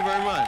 very much.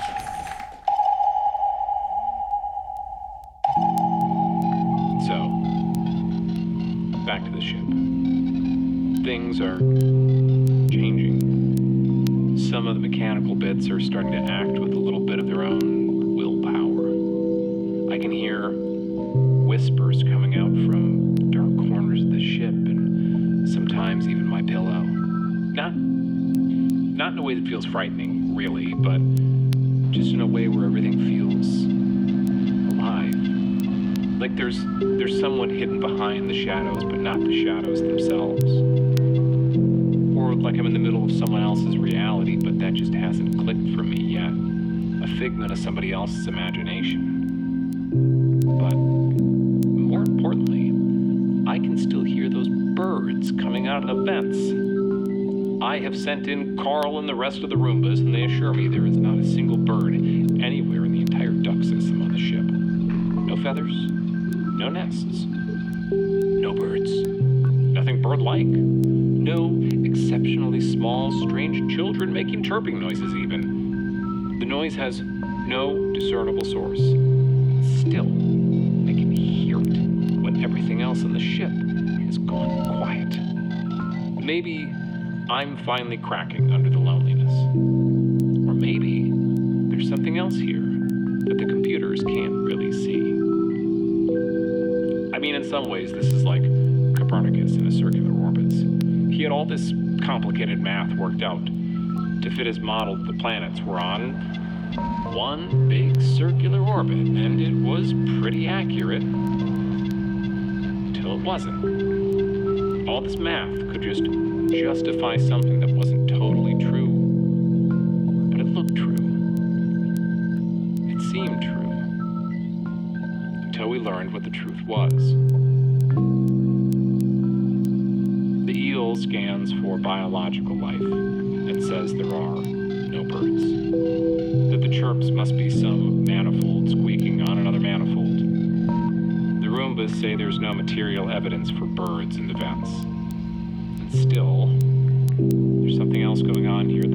So, back to the ship. Things are changing. Some of the mechanical bits are starting to act with a little bit of their own willpower. I can hear whispers coming out from dark corners of the ship and sometimes even my pillow. Not in a way that feels frightening, really, but just in a way where everything feels alive. Like there's someone hidden behind the shadows, but not the shadows themselves. Or like I'm in the middle of someone else's reality, but that just hasn't clicked for me yet. A figment of somebody else's imagination. But more importantly, I can still hear those birds coming out of the vents. I have sent in Carl and the rest of the Roombas, and they assure me there is not a single bird anywhere in the entire duck system on the ship. No feathers, no nests, no birds, nothing bird-like, no exceptionally small, strange children making chirping noises even. The noise has no discernible source. Still, I can hear it when everything else on the ship has gone quiet. Maybe I'm finally cracking under the loneliness. Or maybe there's something else here that the computers can't really see. I mean, in some ways, this is like Copernicus in his circular orbits. He had all this complicated math worked out to fit his model that the planets were on one big circular orbit, and it was pretty accurate until it wasn't. All this math could just justify something that wasn't totally true, but it looked true. It seemed true, until we learned what the truth was. The eel scans for biological life and says there are no birds. That the chirps must be some manifold squeaking on another manifold. The Roombas say there's no material evidence for birds in the vents. And still, there's something else going on here